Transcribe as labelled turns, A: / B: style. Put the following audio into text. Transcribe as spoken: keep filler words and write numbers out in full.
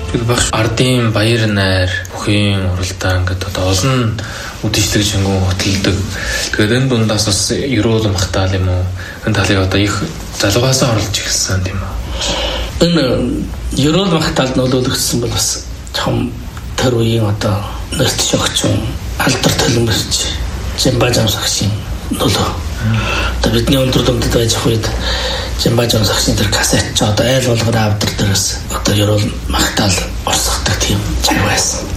A: Тэгэл багш ардын баяр найр бүхийн уралдаан гэдэг одоо олон үдшилтэд шингэн хөтэлдэг. Тэгээд энэ дундаас бас ерөөл махтаал юм уу? Энэ талыг одоо их залуугаасаа оруулж эхэлсэн тийм үү?
B: Энэ ерөөл махтаалд нөлөөлөгдсөн бол бас том тэр үеийн одоо нэрт шогчон алдар төлөмөрч Жимбажан сагшин нөлөө. Одоо бидний өндөр дүндэд байж хуйд Жимбажан сагшин тэр кассет ч одоо айл болгоод авдар дээрээс одоо ерөөл махтаал орсгодог тийм цаг байсан.